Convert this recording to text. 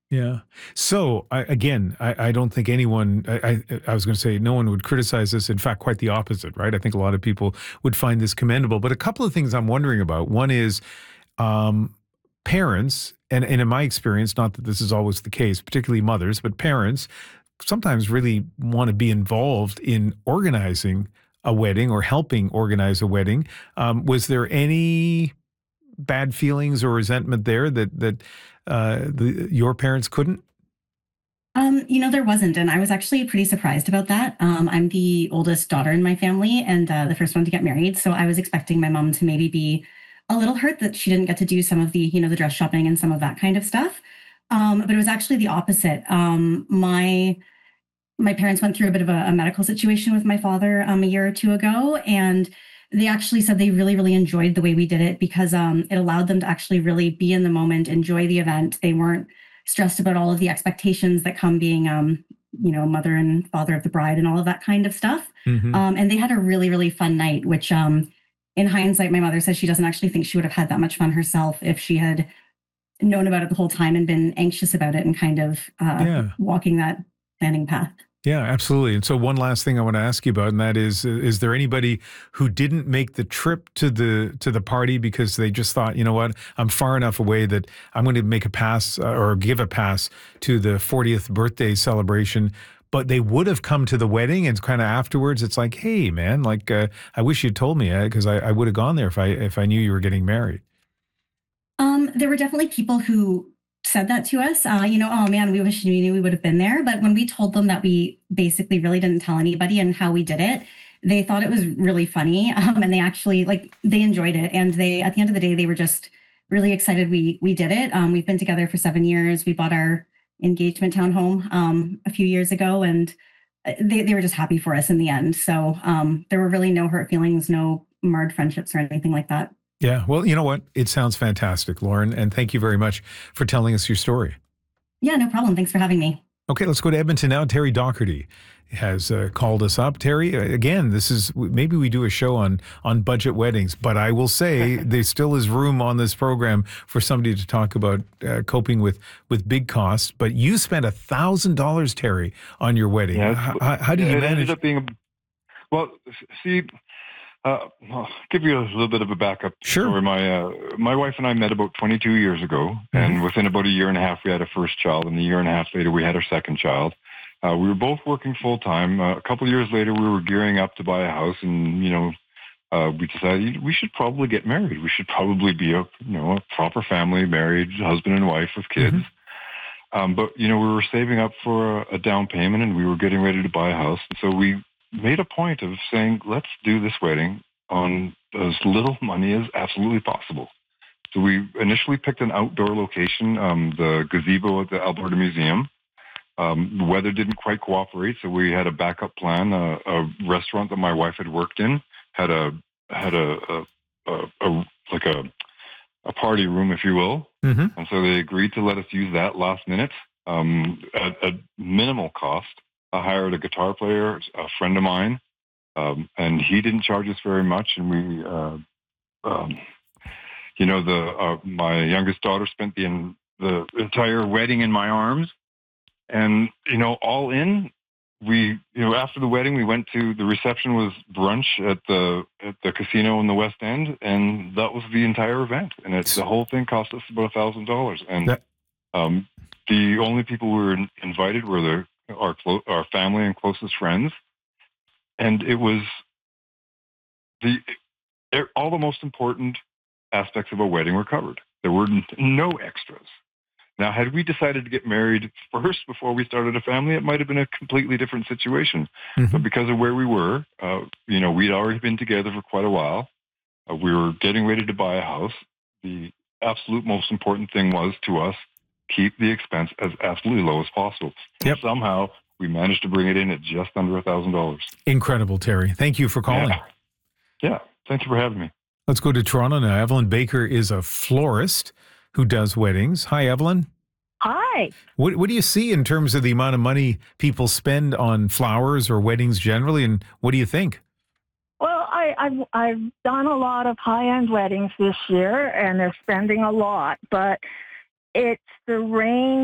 Yeah. So I don't think anyone, I was going to say no one would criticize this. In fact, quite the opposite, right? I think a lot of people would find this commendable. But a couple of things I'm wondering about. One is um, parents, and in my experience, not that this is always the case, particularly mothers, but parents sometimes really want to be involved in organizing a wedding or helping organize a wedding. Was there any bad feelings or resentment there that your parents couldn't? There wasn't, and I was actually pretty surprised about that. I'm the oldest daughter in my family and the first one to get married, so I was expecting my mom to maybe be a little hurt that she didn't get to do some of the dress shopping and some of that kind of stuff. But it was actually the opposite. My parents went through a bit of a medical situation with my father a year or two ago, and they actually said they really, really enjoyed the way we did it because it allowed them to actually really be in the moment, enjoy the event. They weren't stressed about all of the expectations that come being, mother and father of the bride and all of that kind of stuff. Hmm. And they had a really, really fun night, which in hindsight, my mother says she doesn't actually think she would have had that much fun herself if she had known about it the whole time and been anxious about it and kind of Yeah. walking that planning path. Yeah, absolutely. And so one last thing I want to ask you about, and that is there anybody who didn't make the trip to the party because they just thought, you know what, I'm far enough away that I'm going to make a pass or give a pass to the 40th birthday celebration, but they would have come to the wedding and kind of afterwards, it's like, hey, man, like I wish you'd told me because I would have gone there if I knew you were getting married. There were definitely people who said that to us. Oh man, we wish we knew we would have been there. But when we told them that we basically really didn't tell anybody and how we did it, they thought it was really funny, and they actually they enjoyed it. And they, at the end of the day, they were just really excited we did it. We've been together for 7 years. We bought our engagement townhome a few years ago, and they were just happy for us in the end. So there were really no hurt feelings, no marred friendships or anything like that. Yeah, well, you know what? It sounds fantastic, Lauren, and thank you very much for telling us your story. Yeah, no problem. Thanks for having me. Okay, let's go to Edmonton now. Terry Doherty has called us up. Terry, again, this is maybe we do a show on budget weddings, but I will say there still is room on this program for somebody to talk about coping with big costs. But you spent $1,000, Terry, on your wedding. Yeah, How did you it ended manage? up being well. See, I'll give you a little bit of a backup Sure. story. My wife and I met about 22 years ago, Hmm. and within about a year and a half, we had a first child, and a year and a half later, we had our second child. We were both working full time. A couple of years later, we were gearing up to buy a house, and we decided we should probably get married. We should probably be a proper family, married, husband and wife with kids. Hmm. But we were saving up for a down payment, and we were getting ready to buy a house. And so we made a point of saying, let's do this wedding on as little money as absolutely possible. So we initially picked an outdoor location, the gazebo at the Alberta Museum. The weather didn't quite cooperate, so we had a backup plan. A restaurant that my wife had worked in had a like a party room, if you will, Hmm. and so they agreed to let us use that last minute at minimal cost. I hired a guitar player, a friend of mine, and he didn't charge us very much. And um, my youngest daughter spent the entire wedding in my arms, and all in. After the wedding, we went to the reception was brunch at the casino in the West End, and that was the entire event. And the whole thing cost us about $1,000. And That, um, the only people who were invited were our family and closest friends, and it was the all the most important aspects of a wedding were covered. There were no extras. Now, had we decided to get married first before we started a family, it might have been a completely different situation. But mhm. because of where we were, we'd already been together for quite a while. We were getting ready to buy a house. The absolute most important thing was to us keep the expense as absolutely low as possible. And Yep. somehow we managed to bring it in at just under $1,000. Incredible, Terry. Thank you for calling. Yeah, yeah. Thank you for having me. Let's go to Toronto now. Evelyn Baker is a florist who does weddings. Hi, Evelyn. Hi. What do you see in terms of the amount of money people spend on flowers or weddings generally, and what do you think? Well, I've done a lot of high-end weddings this year, and they're spending a lot, but it's the range